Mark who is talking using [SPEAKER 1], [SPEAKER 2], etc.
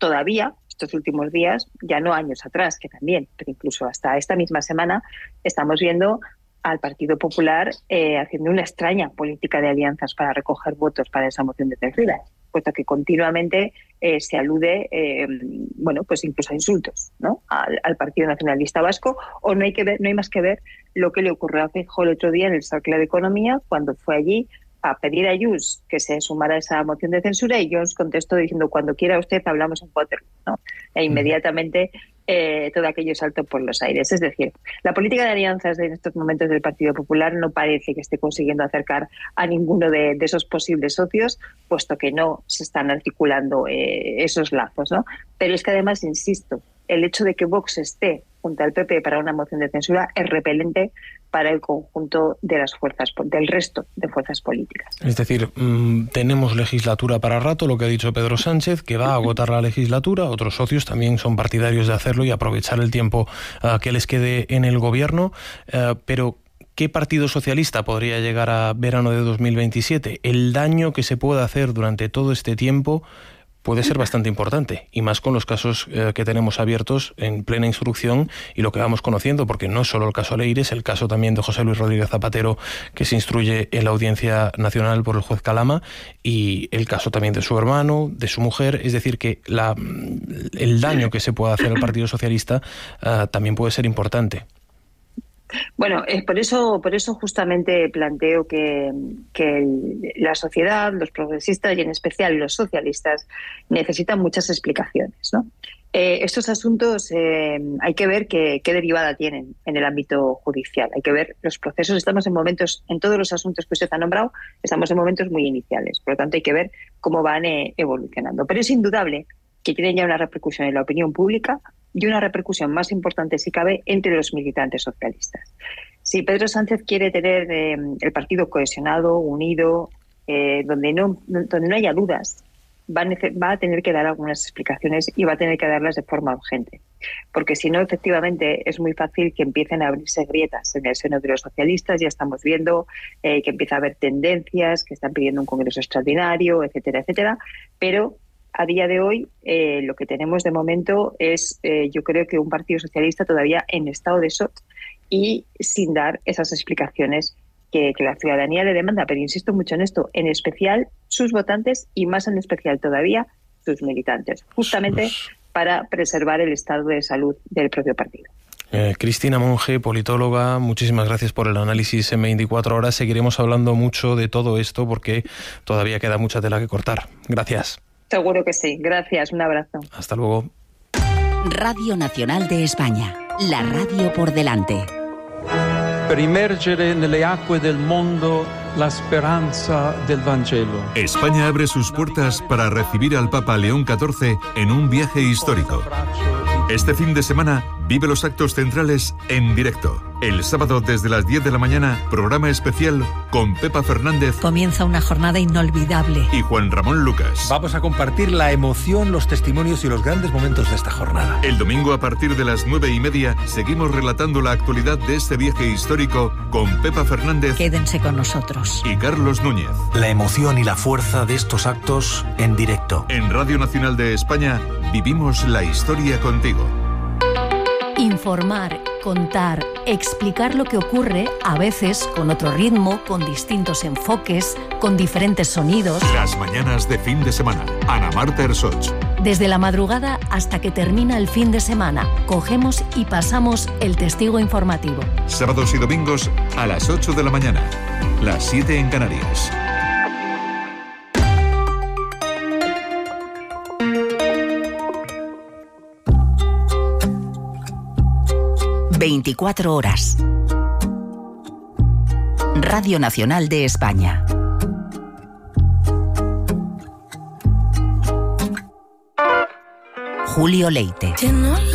[SPEAKER 1] todavía, estos últimos días, ya no años atrás, que también, pero incluso hasta esta misma semana, estamos viendo al Partido Popular haciendo una extraña política de alianzas para recoger votos para esa moción de censura, puesto que continuamente se alude, pues incluso a insultos, ¿no?, al Partido Nacionalista Vasco, o no hay más que ver lo que le ocurrió a Feijóo el otro día en el Cercle de Economía, cuando fue allí a pedir a Junts que se sumara a esa moción de censura, y Junts contestó diciendo: cuando quiera usted hablamos en Waterloo, ¿no? E inmediatamente todo aquello saltó por los aires. Es decir, la política de alianzas en estos momentos del Partido Popular no parece que esté consiguiendo acercar a ninguno de esos posibles socios, puesto que no se están articulando esos lazos, ¿no? Pero es que además, insisto, el hecho de que Vox esté junto al PP para una moción de censura es repelente para el conjunto de las fuerzas, del resto de fuerzas políticas.
[SPEAKER 2] Es decir, tenemos legislatura para rato, lo que ha dicho Pedro Sánchez, que va a agotar la legislatura. Otros socios también son partidarios de hacerlo y aprovechar el tiempo que les quede en el gobierno. Pero ¿qué partido socialista podría llegar a verano de 2027? El daño que se pueda hacer durante todo este tiempo puede ser bastante importante, y más con los casos que tenemos abiertos en plena instrucción y lo que vamos conociendo, porque no es solo el caso Leire, es el caso también de José Luis Rodríguez Zapatero, que se instruye en la Audiencia Nacional por el juez Calama, y el caso también de su hermano, de su mujer. Es decir, que el daño que se pueda hacer al Partido Socialista también puede ser importante.
[SPEAKER 1] Bueno, por eso justamente planteo que la sociedad, los progresistas y en especial los socialistas necesitan muchas explicaciones, ¿no? Estos asuntos hay que ver qué derivada tienen en el ámbito judicial. Hay que ver los procesos. Estamos en momentos, en todos los asuntos que usted ha nombrado, estamos en momentos muy iniciales. Por lo tanto, hay que ver cómo van evolucionando. Pero es indudable que tienen ya una repercusión en la opinión pública y una repercusión más importante, si cabe, entre los militantes socialistas. Si Pedro Sánchez quiere tener el partido cohesionado, unido, donde no haya dudas, va a tener que dar algunas explicaciones, y va a tener que darlas de forma urgente. Porque si no, efectivamente, es muy fácil que empiecen a abrirse grietas en el seno de los socialistas. Ya estamos viendo que empieza a haber tendencias, que están pidiendo un congreso extraordinario, etcétera, etcétera. Pero a día de hoy, lo que tenemos de momento es, yo creo que un Partido Socialista todavía en estado de shock y sin dar esas explicaciones que la ciudadanía le demanda. Pero insisto mucho en esto, en especial sus votantes y más en especial todavía sus militantes, justamente para preservar el estado de salud del propio partido.
[SPEAKER 2] Cristina Monge, politóloga, muchísimas gracias por el análisis en 24 horas. Seguiremos hablando mucho de todo esto porque todavía queda mucha tela que cortar. Gracias.
[SPEAKER 1] Seguro que sí. Gracias. Un abrazo.
[SPEAKER 2] Hasta luego.
[SPEAKER 3] Radio Nacional de España. La radio por delante.
[SPEAKER 4] Per immergere nelle acque del mondo la speranza del Vangelo.
[SPEAKER 5] España abre sus puertas para recibir al Papa León XIV en un viaje histórico. Este fin de semana vive los actos centrales en directo. El sábado desde las 10 de la mañana, programa especial con Pepa Fernández.
[SPEAKER 6] Comienza una jornada inolvidable.
[SPEAKER 5] Y Juan Ramón Lucas.
[SPEAKER 7] Vamos a compartir la emoción, los testimonios y los grandes momentos de esta jornada.
[SPEAKER 5] El domingo a partir de las 9:30 seguimos relatando la actualidad de este viaje histórico con Pepa Fernández.
[SPEAKER 6] Quédense con nosotros.
[SPEAKER 5] Y Carlos Núñez.
[SPEAKER 8] La emoción y la fuerza de estos actos en directo.
[SPEAKER 5] En Radio Nacional de España vivimos la historia contigo.
[SPEAKER 9] Informar, contar, explicar lo que ocurre, a veces con otro ritmo, con distintos enfoques, con diferentes sonidos.
[SPEAKER 5] Las mañanas de fin de semana. Ana Marta Ersoch.
[SPEAKER 9] Desde la madrugada hasta que termina el fin de semana, cogemos y pasamos el testigo informativo.
[SPEAKER 5] Sábados y domingos a las 8 de la mañana, las 7 en Canarias.
[SPEAKER 3] ...24 horas. Radio Nacional de España. Julio Leite.